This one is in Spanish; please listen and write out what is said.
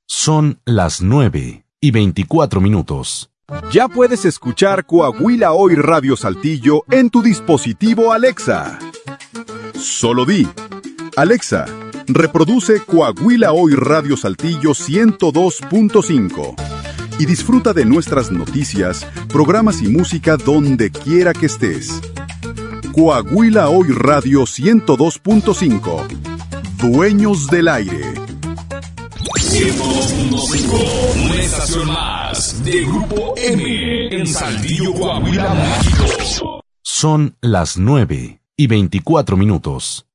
Son las 9:24. Ya puedes escuchar Coahuila Hoy Radio Saltillo en tu dispositivo Alexa. Solo di: Alexa, reproduce Coahuila Hoy Radio Saltillo 102.5 y disfruta de nuestras noticias, programas y música donde quiera que estés. Coahuila Hoy Radio 102.5. Dueños del aire. 102.5, una estación más de Grupo M en Saltillo, Coahuila, México. Son las 9:24.